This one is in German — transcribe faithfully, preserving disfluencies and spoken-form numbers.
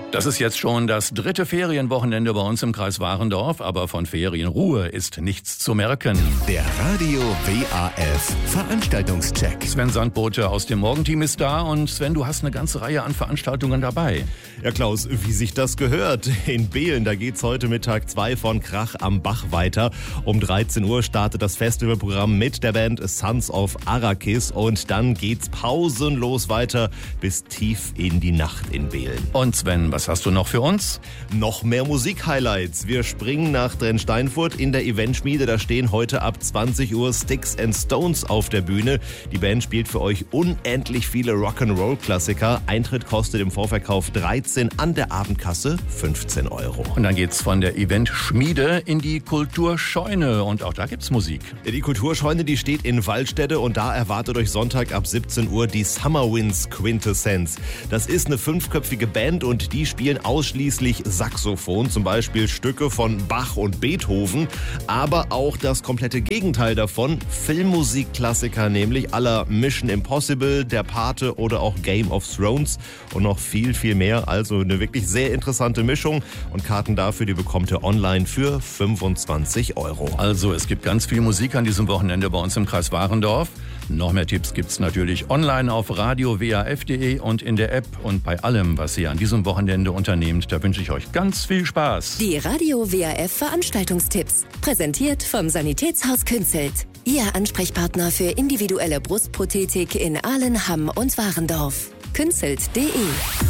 Das ist jetzt schon das dritte Ferienwochenende bei uns im Kreis Warendorf, aber von Ferienruhe ist nichts zu merken. Der Radio W A F Veranstaltungscheck. Sven Sandbote aus dem Morgenteam ist da und Sven, du hast eine ganze Reihe an Veranstaltungen dabei. Ja, Klaus, wie sich das gehört. In Behlen, da geht's heute mit Tag zwei von Krach am Bach weiter. Um dreizehn Uhr startet das Festivalprogramm mit der Band Sons of Arrakis und dann geht's pausenlos weiter bis tief in die Nacht in Behlen. Und Sven, was hast du noch für uns? Noch mehr Musik-Highlights. Wir springen nach Drensteinfurt in der Eventschmiede. Da stehen heute ab zwanzig Uhr Sticks and Stones auf der Bühne. Die Band spielt für euch unendlich viele Rock'n'Roll-Klassiker. Eintritt kostet im Vorverkauf dreizehn, an der Abendkasse fünfzehn Euro. Und dann geht's von der Eventschmiede in die Kulturscheune und auch da gibt's Musik. Die Kulturscheune, die steht in Waldstätte und da erwartet euch Sonntag ab siebzehn Uhr die Summer Winds Quintessence. Das ist eine fünfköpfige Band und die spielen ausschließlich Saxophon, zum Beispiel Stücke von Bach und Beethoven, aber auch das komplette Gegenteil davon, Filmmusikklassiker, nämlich aller Mission Impossible, Der Pate oder auch Game of Thrones und noch viel, viel mehr. Also eine wirklich sehr interessante Mischung und Karten dafür, die bekommt ihr online für fünfundzwanzig Euro. Also es gibt ganz viel Musik an diesem Wochenende bei uns im Kreis Warendorf. Noch mehr Tipps gibt's natürlich online auf radio w a f punkt d e und in der App. Und bei allem, was ihr an diesem Wochenende unternehmt, da wünsche ich euch ganz viel Spaß. Die Radio W A F Veranstaltungstipps. Präsentiert vom Sanitätshaus Künzelt. Ihr Ansprechpartner für individuelle Brustprothetik in Ahlen, Hamm und Warendorf. künzelt punkt d e